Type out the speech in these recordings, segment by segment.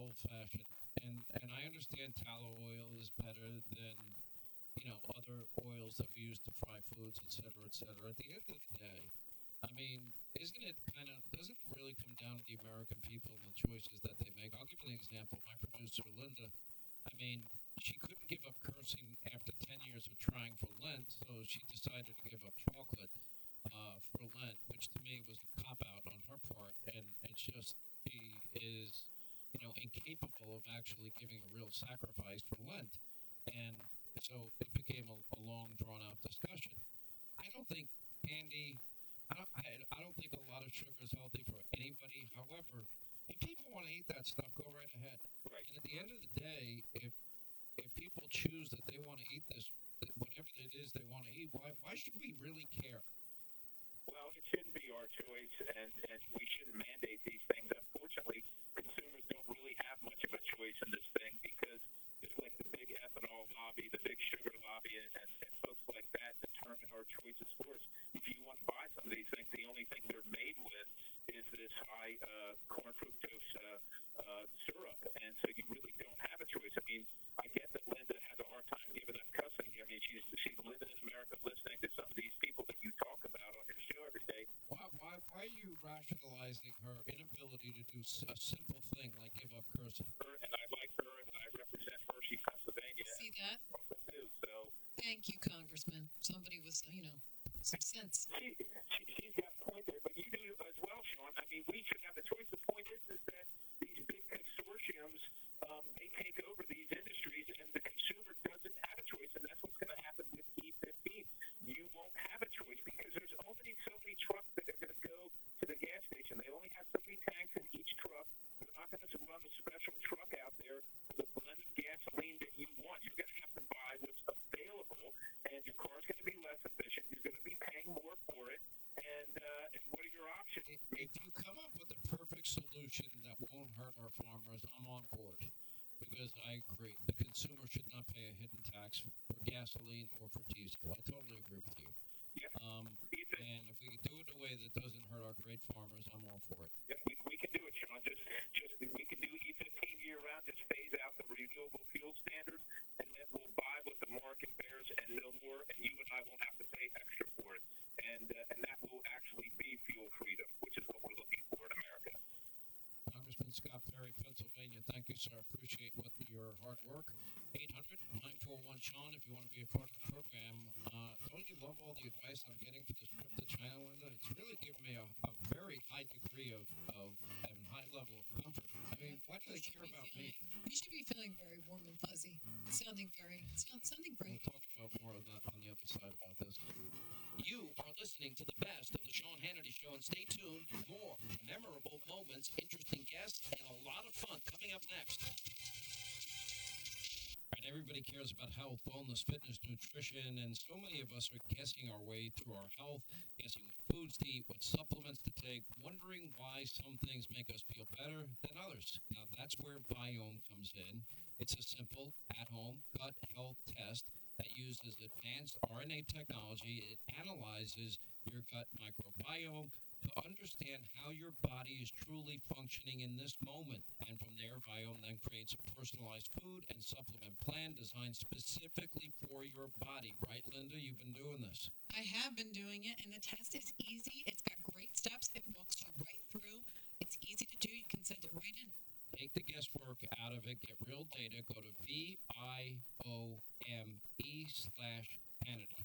old-fashioned, and I understand tallow oil is better than other oils that we use to fry foods, et cetera, et cetera. At the end of the day, I mean, isn't it kind of doesn't it really come down to the American people and the choices that they make? I'll give you an example. My producer Linda, I mean, she couldn't give up cursing after 10 years of trying for Lent, so she decided to give up chocolate for Lent, which to me was a cop out on her part, and it's just she is incapable of actually giving a real sacrifice for Lent, and so it became a long drawn out discussion. I don't think candy. I don't think a lot of sugar is healthy for anybody. However, if people want to eat that stuff, go right ahead. Right. And at the end of the day, if people choose that they want to eat this, whatever it is they want to eat, why should we really care? Well, it shouldn't be our choice, and we shouldn't mandate these things. Unfortunately, consumers don't really have much of a choice in this thing because just like the big ethanol lobby, the big sugar lobby, and folks like that determine our choices for us. If you want to buy some of these things, the only thing they're made with is this high corn fructose syrup, and so you really don't have a choice. I mean, I get that Linda has a hard time giving up cussing. I mean, she's living in America, listening to some of these people that you talk about on your show every day. Why are you rationalizing her inability to do a simple thing like give up cursing? And I like her, and I represent Hershey, Pennsylvania. See that? Also too, so Thank you, Congressman. Somebody was, some sense. she's got a point there, but you do as well, Sean. I mean, we should have a choice. The point is that these big consortiums, they take over these industries, and the consumer doesn't have a choice, and that's what's going to happen with E15. You won't have a choice because there's only so many trucks that are going to go to the gas station. They only have so many tanks in each truck. They're not going to run a special truck out there for the blend of gasoline that you want. You're going to have to buy what's available, and your car's going to be less efficient. You're going to be paying more for it, and what are your options? If you come up with a perfect solution that won't hurt our farmers, I'm on board. Because I agree, the consumer should not pay a hidden tax for gasoline or for diesel. I totally agree with you. Yep. And if we can do it in a way that doesn't hurt our great farmers, I'm all for it. Yep, we can do it, Sean. Just we can do E15 year round. Just phase out the renewable fuel standards, and then we'll buy what the market bears and no more. And you and I won't have to pay extra for it, and that will actually be fuel freedom, which is what we're looking for in America. Congressman Scott Perry, Pennsylvania. Thank you, sir. I appreciate your hard work. 800-941-SEAN if you want to be a part of the program. Don't you love all the advice I'm getting for this trip to China, Linda? It's really given me a very high degree of and high level of comfort. I mean, why do they care about me? You should be feeling very warm and fuzzy. Sounding great. We'll talk about more of that on the other side about this. You are listening to the best of the Sean Hannity Show, and stay tuned for more memorable moments, interesting guests, and a lot of fun coming up next. And everybody cares about health, wellness, fitness, nutrition, and so many of us are guessing our way through our health, guessing what foods to eat, what supplements to take, wondering why some things make us feel better than others. Now, that's where Biome comes in. It's a simple, at-home gut health test that uses advanced RNA technology. It analyzes your gut microbiome to understand how your body is truly functioning in this moment. And from there, Biome then creates a personalized food and supplement plan designed specifically for your body. Right, Linda? You've been doing this. I have been doing it, and the test is easy. It's got great steps. It walks you right through. It's easy to do. You can send it right in. Take the guesswork out of it. Get real data. Go to VIOME/Hannity.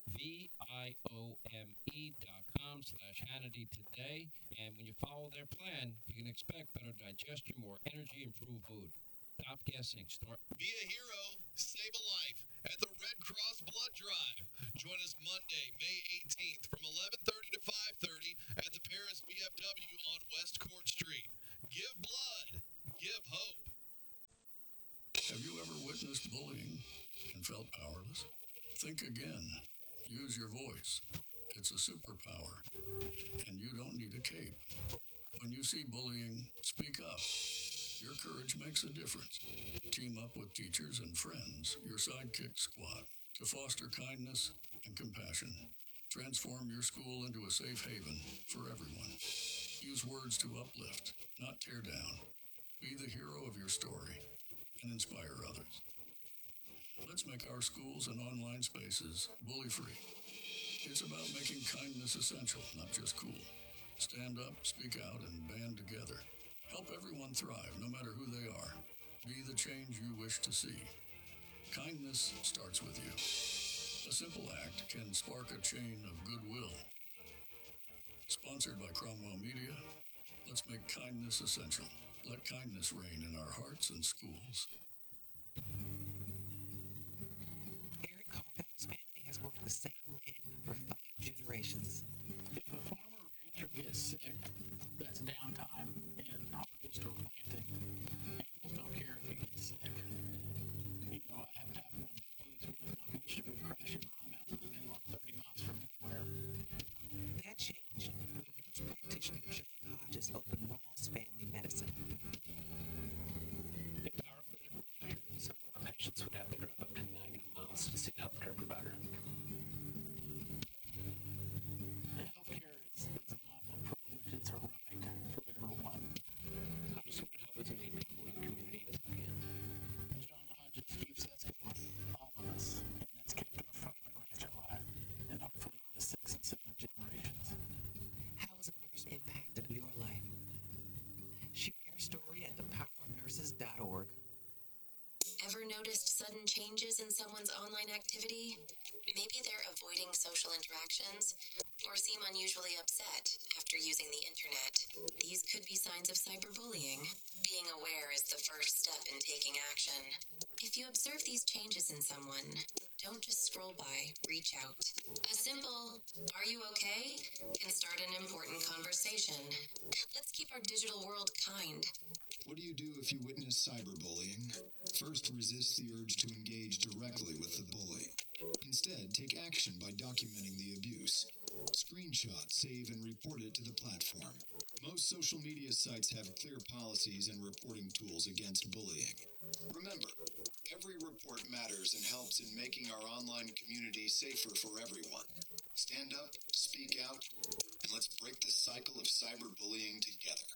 VIOME.com/Hannity today. And when you follow their plan, you can expect better digestion, more energy, improved mood. Stop guessing. Start. Be a hero, save a life at the Red Cross Blood Drive. Join us Monday, May 18th from 11:30 to 5:30 at the Paris VFW on West Court Street. Give blood. Give hope. Have you ever witnessed bullying and felt powerless? Think again. Use your voice. It's a superpower, and you don't need a cape. When you see bullying, speak up. Your courage makes a difference. Team up with teachers and friends, your sidekick squad, to foster kindness and compassion. Transform your school into a safe haven for everyone. Use words to uplift, not tear down. Be the hero of your story and inspire others. Let's make our schools and online spaces bully-free. It's about making kindness essential, not just cool. Stand up, speak out, and band together. Help everyone thrive, no matter who they are. Be the change you wish to see. Kindness starts with you. A simple act can spark a chain of goodwill. Sponsored by Cromwell Media, let's make kindness essential. Let kindness reign in our hearts and schools. Eric Carpenter's family has worked the same land for 5 generations. If a farmer or rancher gets sick, that's downtime in harvest or planting. Animals don't care if he gets sick. You know, I have to have one of those with my vegetable crashing. I'm out in the middle of 30 miles from anywhere. That changed when nurse practitioner John Hodges opened Ross Family Medicine. If our clinic were here, some of our patients would have to drive up to 90 miles to see a healthcare provider. Healthcare is not a privilege, it's a right for everyone. I just want to help as many people in the community as I can. John Hodges keeps us going, all of us, and that's kept our farm and ranch alive, and hopefully the 6 and 7 generations. How has a nurse impacted your life? Share your story at thepowerofnurses.org. Ever noticed sudden changes in someone's online activity? Maybe they're avoiding social interactions or seem unusually upset after using the internet. These could be signs of cyberbullying. Being aware is the first step in taking action. If you observe these changes in someone, don't just scroll by, reach out. A simple, "Are you okay?" can start an important conversation. Let's keep our digital world kind. What do you do if you witness cyberbullying? First, resist the urge to engage directly with the bully. Instead, take action by documenting the abuse. Screenshot, save, and report it to the platform. Most social media sites have clear policies and reporting tools against bullying. Remember, every report matters and helps in making our online community safer for everyone. Stand up, speak out, and let's break the cycle of cyberbullying together.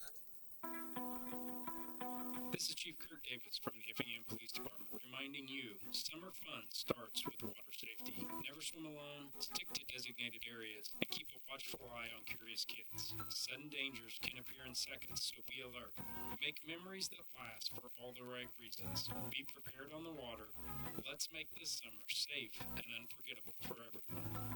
This is Chief Kurt Davis from the Effingham Police Department reminding you, summer fun starts with water safety. Never swim alone, stick to designated areas, and keep a watchful eye on curious kids. Sudden dangers can appear in seconds, so be alert. Make memories that last for all the right reasons. Be prepared on the water. Let's make this summer safe and unforgettable for everyone.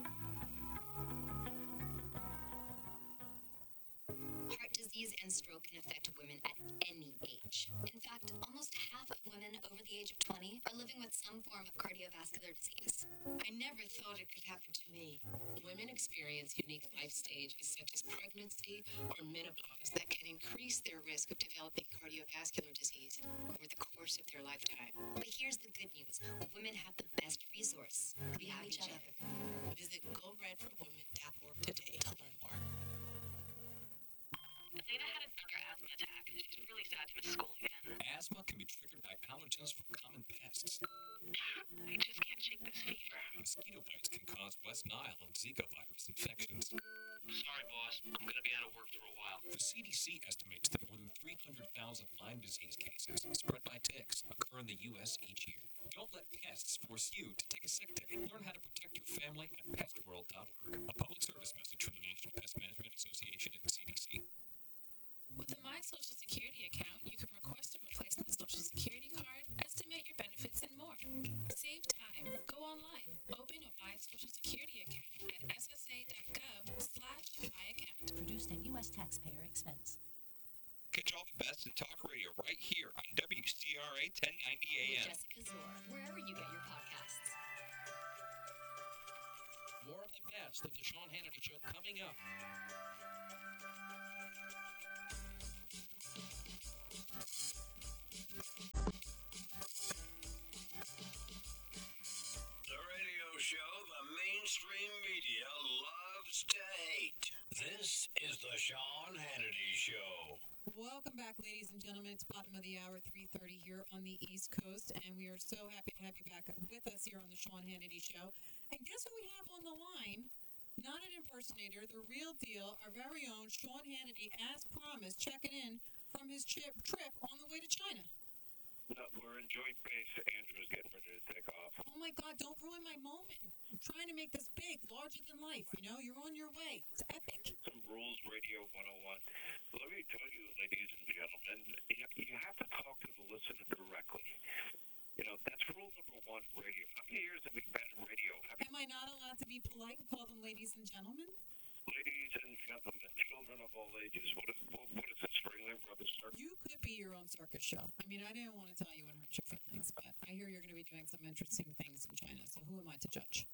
Heart disease and stroke can affect women at any age. In fact, almost half of women over the age of 20 are living with some form of cardiovascular disease. I never thought it could happen to me. Women experience unique life stages such as pregnancy or menopause that can increase their risk of developing cardiovascular disease over the course of their lifetime. But here's the good news. Women have the best resource. We have each other. Visit GoRedForWomen.org today to learn more. Athena had another asthma attack. She's really sad to miss school again. Asthma can be triggered by allergens from common pests. I just can't shake this fever. Mosquito bites can cause West Nile and Zika virus infections. Sorry, boss. I'm going to be out of work for a while. The CDC estimates that more than 300,000 Lyme disease cases spread by ticks occur in the U.S. each year. Don't let pests force you to take a sick day. Learn how to protect your family at pestworld.org. A public service message from the National Pest Management Association and the CDC. With a My Social Security account, you can request a replacement Social Security card, estimate your benefits, and more. Save time. Go online. Open a My Social Security account at ssa.gov/myaccount. Produced at U.S. taxpayer expense. Catch all the best in talk radio right here on WCRA 1090 AM. With Jessica Zor, wherever you get your podcasts. More of the best of the Sean Hannity Show coming up. The radio show the mainstream media loves to hate. This is the Sean Hannity Show. Welcome back, ladies and gentlemen. It's bottom of the hour, 3:30 here on the East Coast, and we are so happy to have you back with us here on the Sean Hannity Show. And guess what we have on the line? Not an impersonator, the real deal, our very own Sean Hannity, as promised, checking in from his trip on the way to China? No, we're in joint base. Andrew's getting ready to take off. Oh my God, don't ruin my moment. I'm trying to make this big, larger than life, you know? You're on your way. It's epic. Some Rules Radio 101. Let me tell you, ladies and gentlemen, you have to talk to the listener directly. You know, that's rule number one in radio. How many years have we been in radio? Am I not allowed to be polite and call them ladies and gentlemen? Ladies and gentlemen, children of all ages, what is this, Ringling Brothers Circus? You could be your own circus show. I mean, I didn't want to tell you and hurt your feelings, but I hear you're going to be doing some interesting things in China, so who am I to judge?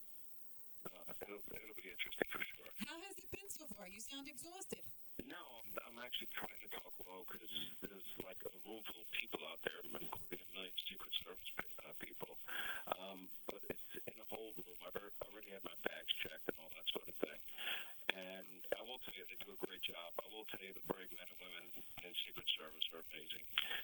It'll be interesting for sure. How has it been so far? You sound exhausted. No, I'm actually trying to talk low because there's like a room full of people out there, including a million Secret Service people. But it's in a whole room. I've already had my bags checked and all that sort of thing. And I will tell you, they do a great job. I will tell you, the brave men and women in Secret Service are amazing.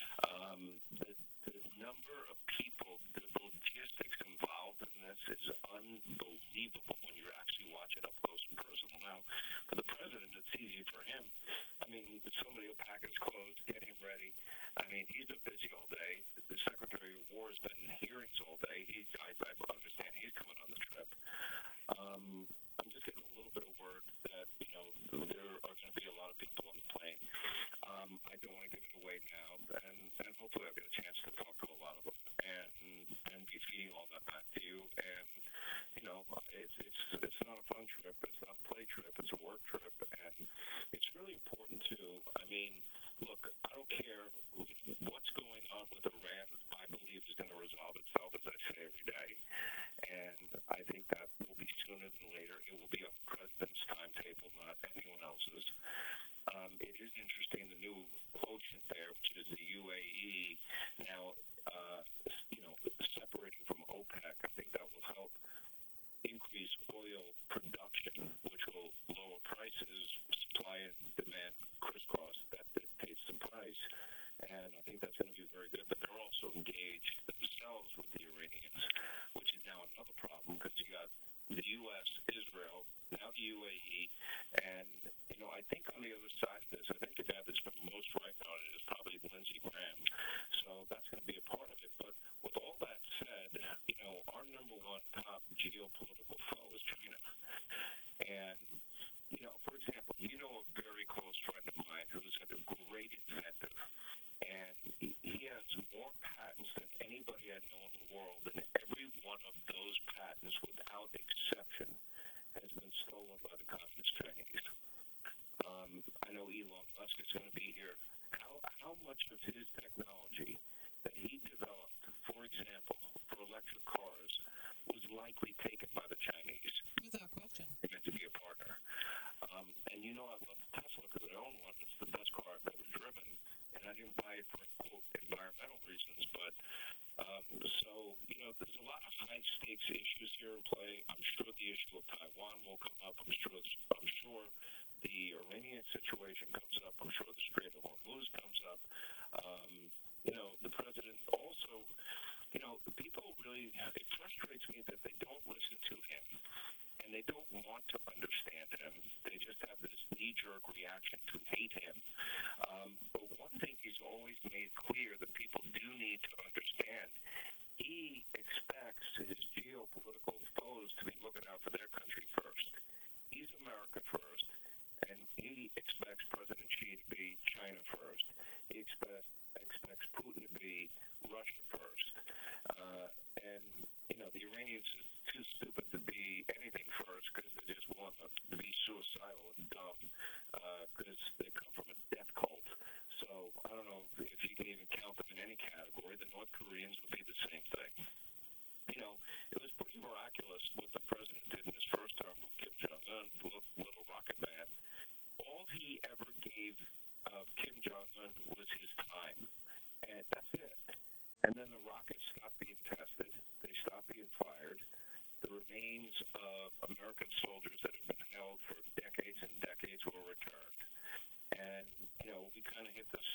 The number of people, the logistics involved in this is unbelievable when you actually watch it up close and personal. Now, for the president, it's easy for him. I mean, somebody will pack his clothes, get him ready. I mean, he's been busy all day. The Secretary of War has been in hearings all day. I understand he's coming on the trip. I'm just getting a little bit of word that, you know, there are going to be a lot of people on the plane. I don't want to give it away now, and hopefully I'll get a chance to talk to a lot of them and be feeding all that back to you. And, you know, it's not a fun trip. It's not a play trip. It's a work trip. And it's really important, too. I mean, look, I don't care what's going on with Iran. I believe is going to resolve itself, as I say every day. And I think that will be sooner than later. It will be on the president's timetable, not anyone else's. It is interesting, the new quotient there, which is the UAE, now, you know, separating from OPEC. I think that will help increase oil production, which will lower prices, supply and demand crisscross. That dictates the price. And I think that's going to be very good. But they're also engaged themselves with the Iranians, which is now another problem because you got the U.S., Israel, now the UAE, and, you know, I think on the other side of this, I think the guy that's been most right on it is probably Lindsey Graham. So that's going to be a part of it. But with all that said, you know, our number one top geopolitical foe is China. And, you know, for example, you know a very close friend of mine who's a great inventor, and he has more patents than anybody I know in the world, and every one of those patents, without exception, has been stolen by the Communist Chinese. I know Elon Musk is going to be here. How much of his technology that he developed, for example, for electric cars, was likely taken by the Chinese? Without question. They meant to be a partner. And you know I love the Tesla because I own one. It's the best car I've ever driven. And I didn't buy it for, quote, environmental reasons. But, so, you know, there's a lot of high-stakes issues here in play. I'm sure the issue of Taiwan will come up. I'm sure the Iranian situation comes up. I'm sure the Strait of Hormuz comes up. You know, the president also, you know, people really, it frustrates me that they don't listen to him and they don't want to understand him. They just have this knee-jerk reaction to hate him. But one thing he's always made clear that people do need to understand, he expects his geopolitical foes to be looking out for their country first. He's America first, and he expects President Xi to be China first. He expects Putin to be Russia first. And, you know, the Iranians are too stupid to be anything first because they just want to be suicidal and dumb because they come from a death cult. So I don't know if you can even count them in any category. The North Koreans would be the same thing. You know, it was pretty miraculous what the president did in his first term with Kim Jong-un, little rocket man. All he ever gave Kim Jong-un was his time, and that's it. And then the rockets stopped being tested. They stopped being fired. The remains of American soldiers that had been held for decades and decades were returned. And, you know, we kind of hit this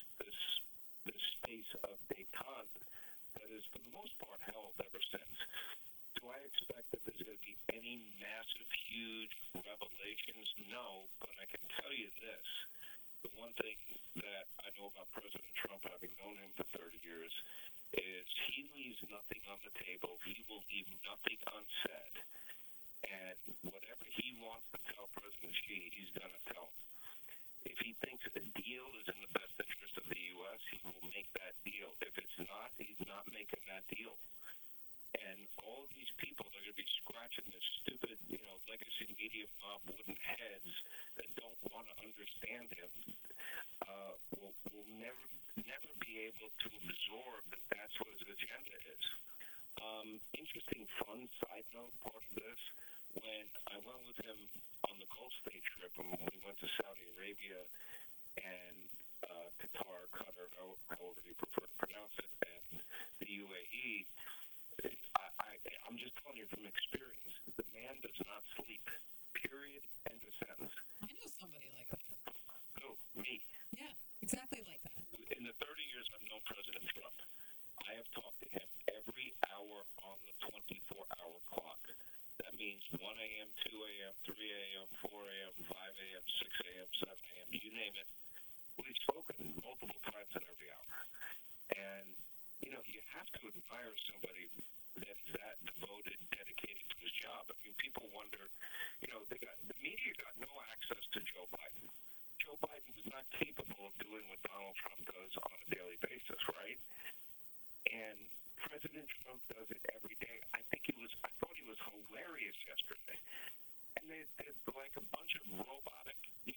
space of détente that is, for the most part, held ever since. Do I expect that there's going to be any massive, huge revelations? No, but I can tell you this. The one thing that I know about President nothing on the table. He will leave nothing unsaid. And whatever he wants to tell President Xi, he's going to tell him. If he thinks a deal is in the best interest of the U.S., he will make that deal. If it's not, he's not making that deal. And all these people are going to be scratching their stupid, legacy media mob wooden heads that don't want to understand him. Will never be able to absorb that that's what his agenda is. Interesting, fun side note part of this, when I went with him on the Gulf State trip, and when we went to Saudi Arabia and Qatar, however you prefer to pronounce it, and the UAE, I'm just telling you from experience, the man does not sleep. Period. End of sentence. I know somebody like that. Who? Me. Yeah, exactly like that. In the 30 years I've known President Trump, I have talked to him every hour on the 24-hour clock. That means 1 a.m., 2 a.m., 3 a.m., 4 a.m., 5 a.m., 6 a.m., 7 a.m., you name it. We've spoken multiple times in every hour. And, you have to admire somebody that's that devoted, dedicated to his job. I mean, people wonder, the media got no access to Joe Biden. Joe Biden was not capable of doing what Donald Trump does on a daily basis, right? And President Trump does it every day. I thought he was hilarious yesterday. And they're like a bunch of robotic,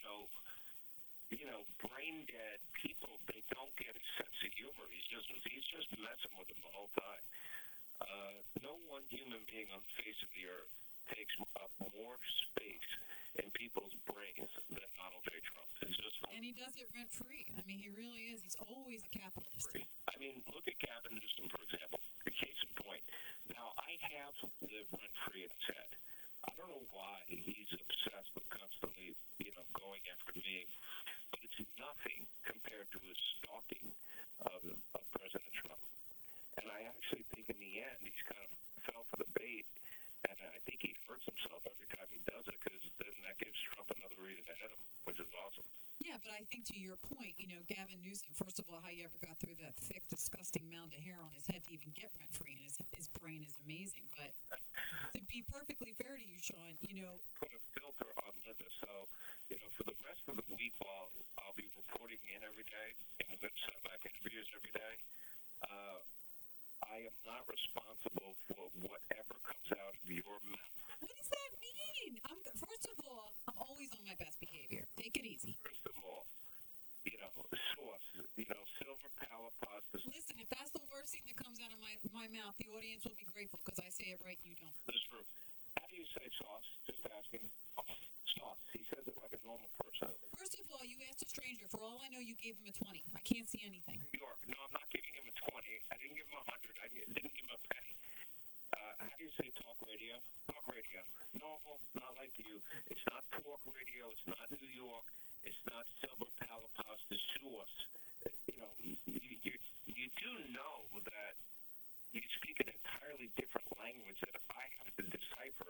brain dead people. They don't get a sense of humor. He's just messing with them the whole time. No one human being on the face of the earth takes up more space in people's brains than Donald J. Trump. And he does it rent-free. I mean, he really is. He's always a capitalist. I mean, look at Gavin Newsom, for example. The case in point. Now, I have lived rent-free in his head. I don't know why he's obsessed with constantly, going after me. But it's nothing compared to his stalking of President Trump. And I actually think in the end, he's kind of fell for the bait. And I think he hurts himself every time he does it, because then that gives Trump another reason to hit him, which is awesome. Yeah, but I think to your point, Gavin Newsom, first of all, how you ever got through that thick, disgusting mound of hair on his head to even get rent-free, and his brain is amazing. But to be perfectly fair to you, Sean, put a filter on Linda, so, for the rest of the week while I'll be reporting in every day, and I'm going to send back interviews every day, I am not responsible for whatever comes out of your mouth. What does that mean? First of all, I'm always on my best behavior. Take it easy. First of all, sauce, silver palate pasta. Listen, if that's the worst thing that comes out of my mouth, the audience will be grateful because I say it right and you don't. That's true. How do you say sauce? Just asking. Sauce. He says it like a normal person. First of all, you asked a stranger. For all I know, you gave him a 20. I can't see anything. New York. No, I'm not giving him a 20. I didn't give him a 100. I didn't give him a penny. How do you say talk radio? Talk radio. Normal, not like you. It's not talk radio. It's not New York. It's not silver palate pasta sauce. You do know that you speak an entirely different language that I have to decipher.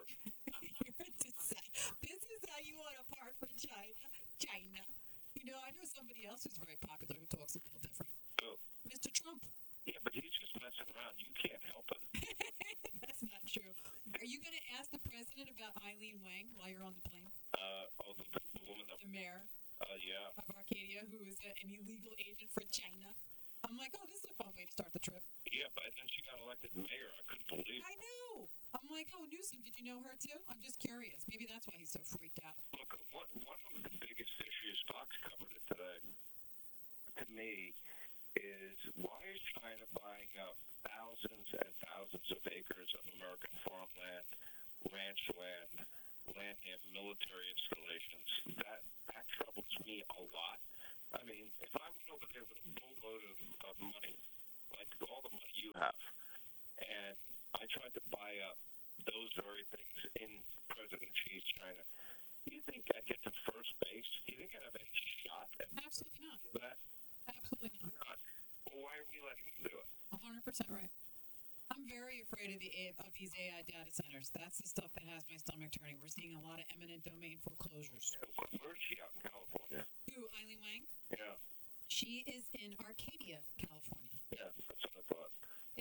This is how you want to part from China. I know somebody else who's very popular who talks a little different. Who? Mr. Trump. Yeah, but he's just messing around. You can't help it. That's not true. Are you going to ask the president about Eileen Wang while you're on the plane? The woman that... The mayor. Yeah. Of Arcadia, who is an illegal agent for China. I'm like, this is a fun way to start the trip. Yeah, but then she got elected mayor. I couldn't believe it. I know. I'm like, Newsom, did you know her too? I'm just curious. Maybe that's why he's so freaked out. Look, one of the biggest issues, Fox covered it today, to me, is why is China buying up thousands and thousands of acres of American farmland, ranch land, land near military installations? That troubles me a lot. I mean, if I went over there with a boatload of money, like all the money you have, and I tried to buy up those very things in President Xi's China, do you think I'd get to first base? Do you think I'd have any shot at Absolutely not. that? Absolutely not. Well, why are we letting them do it? 100% right. I'm very afraid of these AI data centers. That's the stuff that has my stomach turning. We're seeing a lot of eminent domain foreclosures. Where is she out in California? Who, Eileen Wang? Yeah. She is in Arcadia, California. Yeah, that's what I thought. Instead of being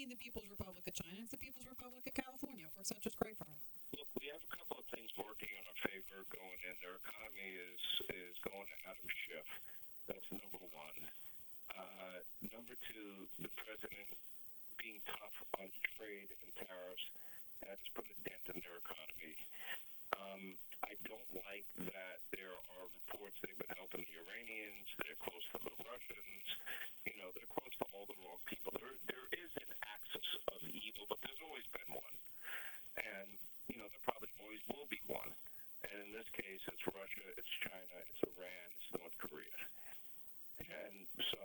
the People's Republic of China. It's the People's Republic of California. It works out just great for her. Look, we have a couple of things working in our favor going in. Their economy is going out of shift. That's number one. Number two, the president being tough on trade and tariffs has put a dent in their economy. I don't like that there are reports they've been helping the Iranians, they're close to the Russians, they're close to all the wrong people. There is an axis of evil, but there's always been one. And, there probably always will be one. And in this case, it's Russia, it's China, it's Iran, it's North Korea. And so,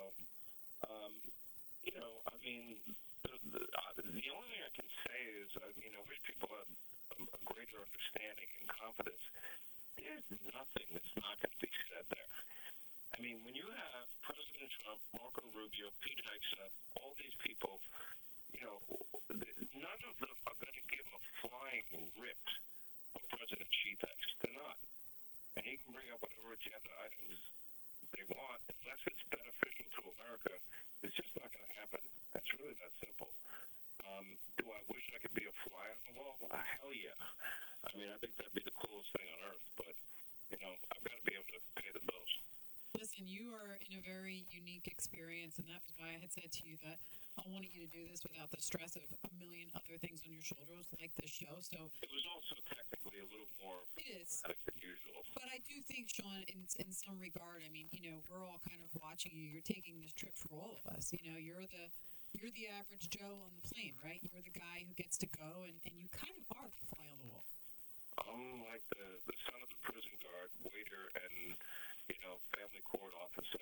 the only thing I can say is, I wish people had a greater understanding and confidence. There's nothing that's not going to be said there. I mean, when you have President Trump, Marco Rubio, Pete Hegseth, all these people, none of them are going to give a flying rip what President Xi thinks. They're not. And he can bring up whatever agenda items they want. Unless it's beneficial to America, it's just not going to happen. It's really that simple. Do I wish I could be a fly on the wall? Hell yeah. I mean, I think that'd be the coolest thing on earth. But, I've got to be able to pay the bills. Listen, you are in a very unique experience, and that was why I had said to you that I wanted you to do this without the stress of a million other things on your shoulders, like this show. So it was also technically a little more than usual. But I do think, Sean, in some regard, I mean, we're all kind of watching you. You're taking this trip for all of us. You're the average Joe on the plane, right? You're the guy who gets to go, and you kind of are the fly on the wall. I'm like the son of the prison guard, waiter, and, family court officer.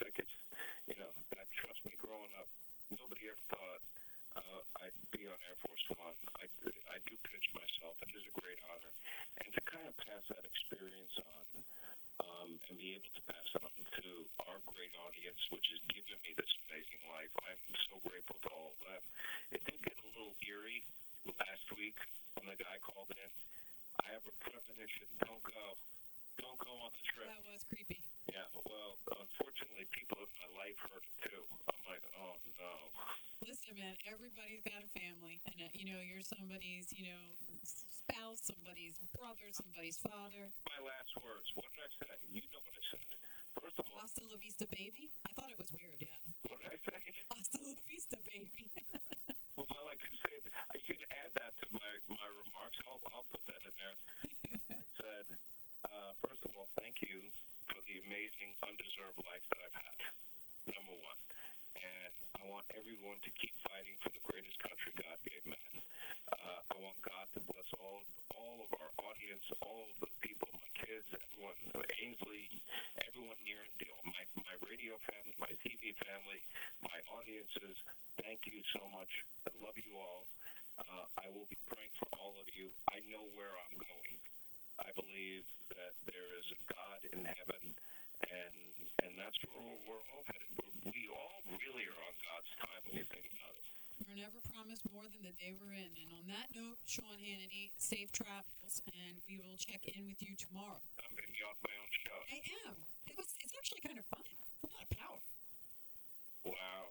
Trust me, growing up, nobody ever thought I'd be on Air Force One. I do pitch myself. It is a great honor. And to kind of pass that experience on and be able to pass it on to our great audience, which has given me this amazing life, I'm so grateful to all of them. It did get a little eerie last week when the guy called in. I have a premonition. Don't go on the trip. That was creepy. Yeah, well, unfortunately, people in my life heard it too. I'm like, oh no. Listen, man, everybody's got a family, and you're somebody's, spouse, somebody's brother, somebody's father. My last words. What did I say? You know what I said. First of all, hasta la vista, baby. I thought it was weird. Yeah. What did I say? Hasta la vista, baby. Well, I could say you can add that to my remarks. I'll put that in there. Said, first of all, thank you for the amazing, undeserved life that I've had. Number one. And I want everyone to keep fighting for the greatest country God gave man. I want God to bless all of our audience, all of the people, my kids, everyone, Ainsley, everyone near and dear, my radio family, my TV family, my audiences. Thank you so much. I love you all. I will be praying for all of you. I know where I'm going. I believe that there is a God in heaven, and that's where we're all headed. We all really are on God's time when you think about it. We're never promised more than the day we're in. And on that note, Sean Hannity, safe travels, and we will check in with you tomorrow. I'm going to be off my own show. I am. It's actually kind of fun. A lot of power. Wow.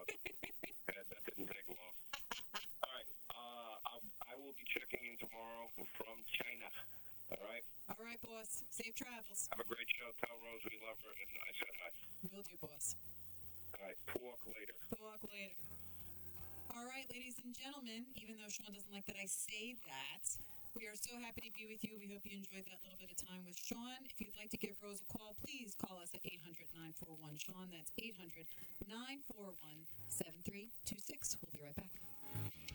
That didn't take long. All right. I will be checking in tomorrow from China. All right? All right, boss. Safe travels. Have a great show. Tell Rose we love her, and I said hi. Will do, boss. All right. Talk later. All right, ladies and gentlemen, even though Sean doesn't like that I say that, we are so happy to be with you. We hope you enjoyed that little bit of time with Sean. If you'd like to give Rose a call, please call us at 800-941-SEAN. That's 800-941-7326. We'll be right back.